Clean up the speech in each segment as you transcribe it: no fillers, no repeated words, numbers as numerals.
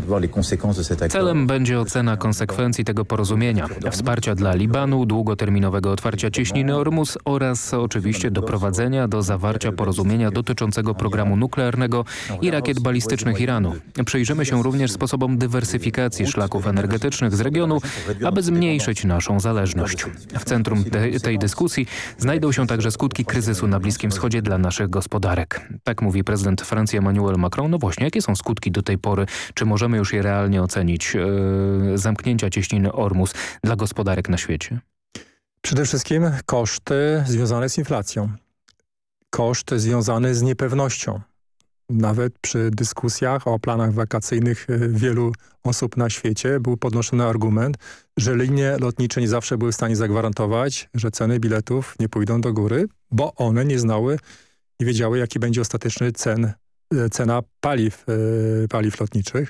Celem będzie ocena konsekwencji tego porozumienia, wsparcia dla Libanu, długoterminowego otwarcia cieśniny Ormus oraz oczywiście doprowadzenia do zawarcia porozumienia dotyczącego programu nuklearnego i rakiet balistycznych Iranu. Przyjrzymy się również sposobom dywersyfikacji szlaków energetycznych z regionu, aby zmniejszyć naszą zależność. W centrum tej dyskusji znajdą się także skutki kryzysu na Bliskim Wschodzie dla naszych gospodarek. Tak mówi prezydent Francji Emmanuel Macron. No właśnie, jakie są skutki do tej pory? Czy możemy już je realnie ocenić? Zamknięcia cieśniny Ormus dla gospodarek na świecie? Przede wszystkim koszty związane z inflacją. Koszty związane z niepewnością. Nawet przy dyskusjach o planach wakacyjnych wielu osób na świecie był podnoszony argument, że linie lotnicze nie zawsze były w stanie zagwarantować, że ceny biletów nie pójdą do góry, bo one nie znały, nie wiedziały, jaki będzie ostateczny cena paliw lotniczych.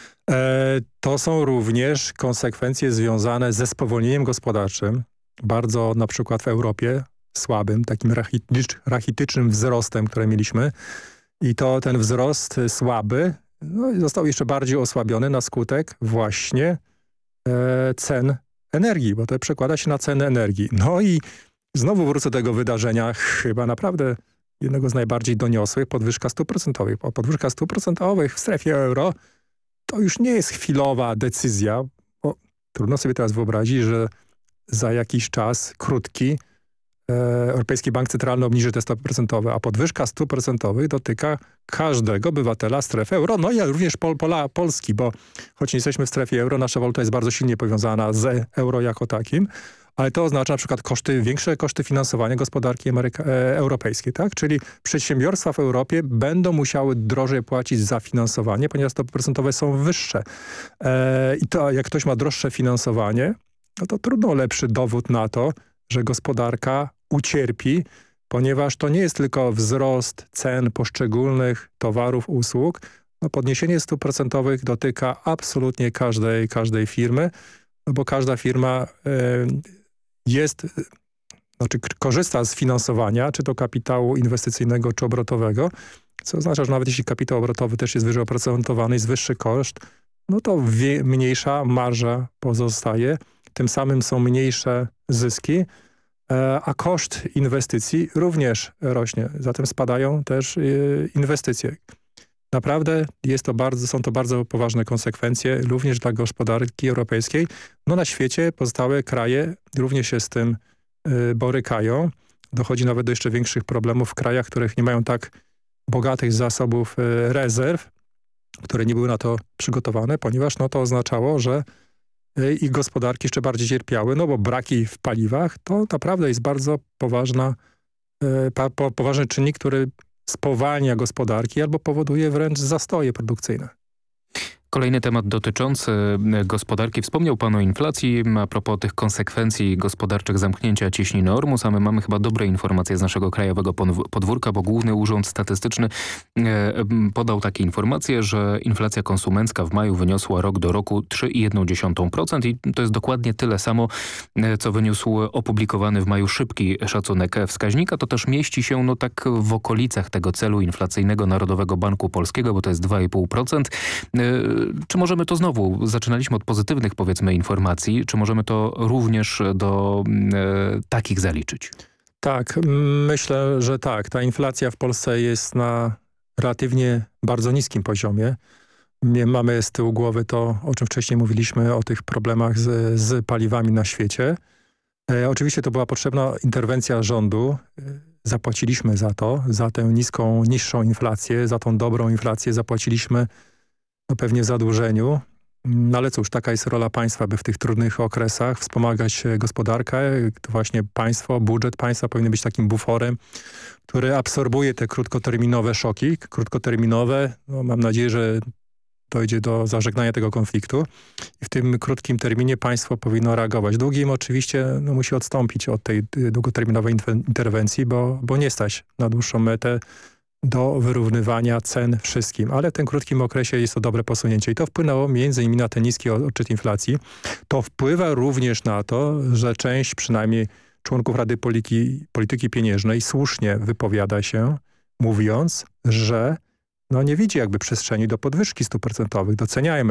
To są również konsekwencje związane ze spowolnieniem gospodarczym, bardzo na przykład w Europie słabym, takim rachitycznym wzrostem, który mieliśmy. I to ten wzrost słaby został jeszcze bardziej osłabiony na skutek właśnie cen energii, bo to przekłada się na ceny energii. No i znowu wrócę do tego wydarzenia, chyba naprawdę jednego z najbardziej doniosłych, podwyżka stóp procentowych. Podwyżka stóp procentowych w strefie euro to już nie jest chwilowa decyzja, bo trudno sobie teraz wyobrazić, że za jakiś czas krótki Europejski Bank Centralny obniży te stopy procentowe, a podwyżka stóp procentowych dotyka każdego obywatela strefy euro, no i również Polski, bo choć nie jesteśmy w strefie euro, nasza waluta jest bardzo silnie powiązana z euro jako takim, ale to oznacza na przykład większe koszty finansowania gospodarki europejskiej, tak? Czyli przedsiębiorstwa w Europie będą musiały drożej płacić za finansowanie, ponieważ stopy procentowe są wyższe. I to jak ktoś ma droższe finansowanie, no to trudno o lepszy dowód na to, że gospodarka ucierpi, ponieważ to nie jest tylko wzrost cen poszczególnych towarów, usług. No podniesienie stóp procentowych dotyka absolutnie każdej firmy, no bo każda firma korzysta z finansowania, czy to kapitału inwestycyjnego, czy obrotowego, co oznacza, że nawet jeśli kapitał obrotowy też jest wyżej oprocentowany, jest wyższy koszt, no to mniejsza marża pozostaje, tym samym są mniejsze zyski, a koszt inwestycji również rośnie. Zatem spadają też inwestycje. Naprawdę są to bardzo poważne konsekwencje również dla gospodarki europejskiej. No na świecie pozostałe kraje również się z tym borykają. Dochodzi nawet do jeszcze większych problemów w krajach, których nie mają tak bogatych zasobów rezerw, które nie były na to przygotowane, ponieważ to oznaczało, że ich gospodarki jeszcze bardziej cierpiały, no bo braki w paliwach to naprawdę jest bardzo poważny czynnik, który spowalnia gospodarki albo powoduje wręcz zastoje produkcyjne. Kolejny temat dotyczący gospodarki. Wspomniał pan o inflacji. A propos tych konsekwencji gospodarczych zamknięcia cieśniny Ormus, a my mamy chyba dobre informacje z naszego krajowego podwórka, bo Główny Urząd Statystyczny podał takie informacje, że inflacja konsumencka w maju wyniosła rok do roku 3,1% i to jest dokładnie tyle samo, co wyniósł opublikowany w maju szybki szacunek wskaźnika. To też mieści się tak w okolicach tego celu inflacyjnego Narodowego Banku Polskiego, bo to jest 2,5%. Czy możemy to znowu, zaczynaliśmy od pozytywnych powiedzmy informacji, czy możemy to również do takich zaliczyć? Tak, myślę, że tak. Ta inflacja w Polsce jest na relatywnie bardzo niskim poziomie. Mamy z tyłu głowy to, o czym wcześniej mówiliśmy, o tych problemach z paliwami na świecie. Oczywiście to była potrzebna interwencja rządu. Zapłaciliśmy za tę niższą inflację, za tą dobrą inflację zapłaciliśmy pewnie w zadłużeniu, no ale cóż, taka jest rola państwa, by w tych trudnych okresach wspomagać gospodarkę. To właśnie budżet państwa powinien być takim buforem, który absorbuje te krótkoterminowe szoki. Krótkoterminowe, mam nadzieję, że dojdzie do zażegnania tego konfliktu i w tym krótkim terminie państwo powinno reagować. Długim oczywiście musi odstąpić od tej długoterminowej interwencji, bo nie stać na dłuższą metę do wyrównywania cen wszystkim. Ale w tym krótkim okresie jest to dobre posunięcie. I to wpłynęło m.in. na ten niski odczyt inflacji. To wpływa również na to, że część przynajmniej członków Rady Polityki Pieniężnej słusznie wypowiada się, mówiąc, że nie widzi jakby przestrzeni do podwyżki stóp procentowych. Doceniajmy